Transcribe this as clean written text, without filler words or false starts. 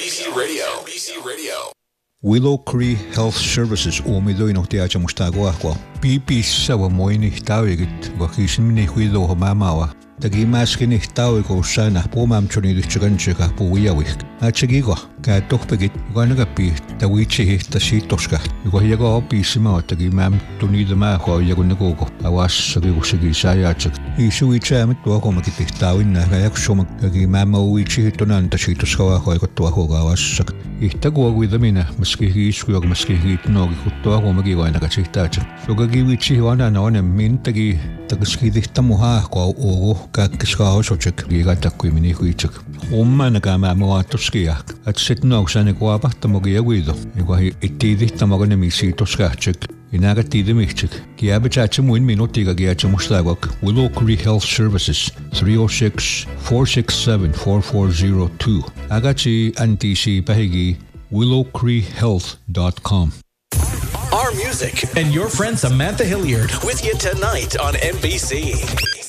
Radio. Willow Creek Health Services umidoino tiachamusta guaqua. Pipissa wa moini tawigit wa kismini huido homamawa. Tagi maskini tawigo sana pomam choni dichganchika puwiyawik. Achagigo ka tohpegit ganapi tawichi tasitoska. Go yago pisima tagi mam tunido ma ho yagunagogo. Awas sagigo sigi sayachak. Isui cham to ko makiti tawin na yak shoma tagi mam wichi tonan tashitoska ho to ho gawasak. Ihtago widamina maski iskuog maski nogi kutto ko magi wa nakachitacha. So gagi wichi wana na one mintagi tagaski dihtamuha ko ogo kakkiska osochek liigata kuimini huichek. Umma nakama moatoskia. At sitno sane ko apahtamogi yaguido. Iguahi itidihtamogane misitoskachek. Inagatidimichek. Kiabachachamuin minotiga giachamustagok. Willow Creek Health Services 306-467-4402. Agachi antisi pahigi willowcreekhealth.com. Our music and your friend Samantha Hilliard with you tonight on NBC.